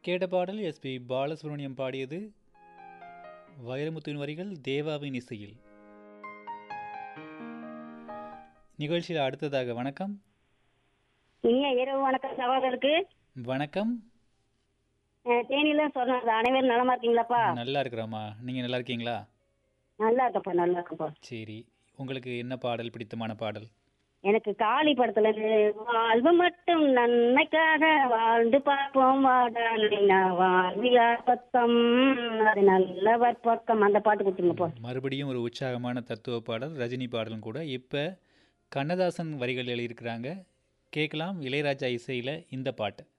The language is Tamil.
கேட்ட பாடல் எஸ்பி பாலசுப்ரமணியம் பாடியது, வைரமுத்துவின் வரிகள் தேவாவின் இசையில். நிகழ்ச்சியில் அடுத்ததாக வணக்கம். இனிய இரவு வணக்கம் சகோதரருக்கு. வணக்கம். தேனியில சொன்னாங்க அனைவரும் நலமா இருக்கீங்களாப்பா? நல்லா இருக்கிறோம்மா, நீங்கள் நல்லா இருக்கீங்களா? நல்லா இருக்கப்பா, நல்லா இருக்கப்பா. சரி, உங்களுக்கு என்ன பாடல் பிடித்தமான பாடல்? எனக்கு காளி படத்துல வாழ்வு மட்டும் நன்மைக்காக வாழ்ந்து பார்ப்போம் வாழ்வியா பக்கம் அது நல்லவர் பக்கம் அந்த பாட்டு கொடுத்துருங்கப்பா. மறுபடியும் ஒரு உற்சாகமான தத்துவ பாடல், ரஜினி பாடலும் கூட. இப்போ கண்ணதாசன் வரிகள் எழுதியிருக்கிறாங்க, கேட்கலாம். இளையராஜா இசையில் இந்த பாட்டு.